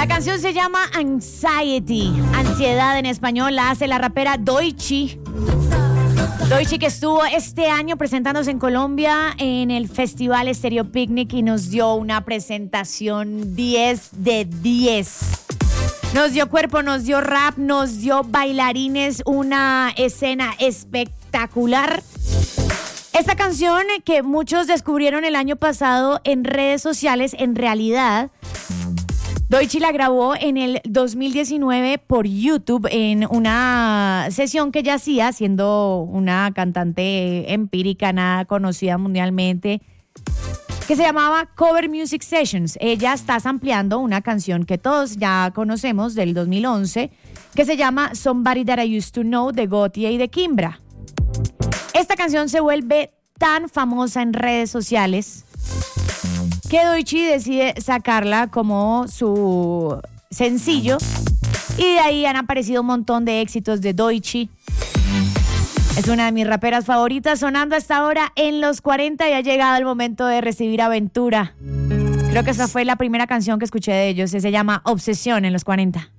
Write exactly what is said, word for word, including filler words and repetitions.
La canción se llama Anxiety, ansiedad en español, la hace la rapera Doechii. Doechii, que estuvo este año presentándose en Colombia en el Festival Estéreo Picnic y nos dio una presentación diez de diez. Nos dio cuerpo, nos dio rap, nos dio bailarines, una escena espectacular. Esta canción que muchos descubrieron el año pasado en redes sociales, en realidad, Doechii la grabó en el dos mil diecinueve por YouTube en una sesión que ella hacía, siendo una cantante empírica, nada conocida mundialmente, que se llamaba Cover Music Sessions. Ella está sampleando una canción que todos ya conocemos del dos mil once, que se llama Somebody That I Used to Know, de Gotye y de Kimbra. Esta canción se vuelve tan famosa en redes sociales que Doechii decide sacarla como su sencillo y de ahí han aparecido un montón de éxitos de Doechii. Es una de mis raperas favoritas, sonando hasta ahora en los cuarenta y ha llegado el momento de recibir Aventura. Creo que esa fue la primera canción que escuché de ellos, se llama Obsesión en los cuarenta.